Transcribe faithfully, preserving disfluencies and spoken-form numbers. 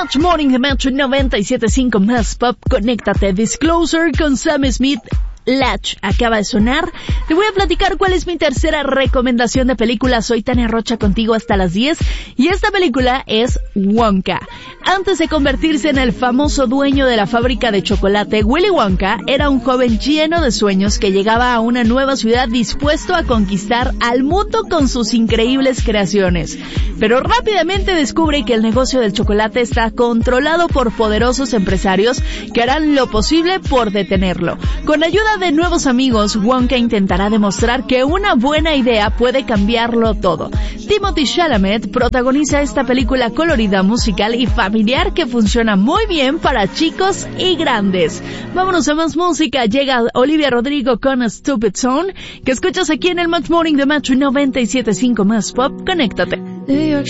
Match Morning de Metro noventa y siete punto cinco más Pop. Conéctate. Disclosure con Sam Smith. Latch acaba de sonar. Te voy a platicar cuál es mi tercera recomendación de película. Soy Tania Rocha contigo hasta las diez y esta película es Wonka. Antes de convertirse en el famoso dueño de la fábrica de chocolate, Willy Wonka era un joven lleno de sueños que llegaba a una nueva ciudad dispuesto a conquistar al mundo con sus increíbles creaciones. Pero rápidamente descubre que el negocio del chocolate está controlado por poderosos empresarios que harán lo posible por detenerlo. Con ayuda de nuevos amigos, Wonka intentará demostrar que una buena idea puede cambiarlo todo. Timothée Chalamet protagoniza esta película colorida, musical y familiar que funciona muy bien para chicos y grandes. Vámonos a más música. Llega Olivia Rodrigo con A Stupid Song, que escuchas aquí en el Match Morning de Match noventa y siete punto cinco más Pop. Conéctate. New York